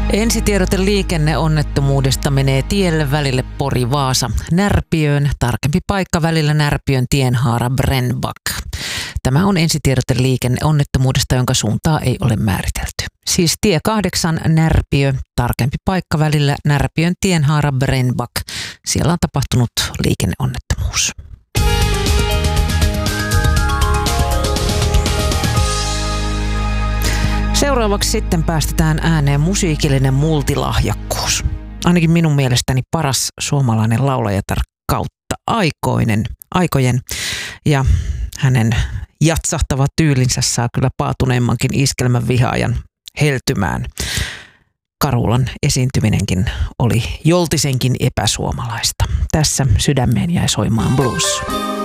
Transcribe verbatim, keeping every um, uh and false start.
Ensitiedote liikenneonnettomuudesta menee tielle välille Pori-Vaasa Närpiöön. Tarkempi paikka välillä Närpiön Tienhaara Brännback. Tämä on ensitiedote liikenneonnettomuudesta, jonka suuntaa ei ole määritelty. Siis tie kahdeksan Närpiö, tarkempi paikka välillä Närpiön Tienhaara Brännback. Siellä on tapahtunut liikenneonnettomuus. Seuraavaksi sitten päästetään ääneen musiikillinen multilahjakkuus. Ainakin minun mielestäni paras suomalainen laulajatar kautta aikoinen, aikojen. Ja hänen jatsahtava tyylinsä saa kyllä paatuneimmankin iskelmän vihaajan heltymään. Karulan esiintyminenkin oli joltisenkin epäsuomalaista. Tässä sydämeen jäi soimaan blues.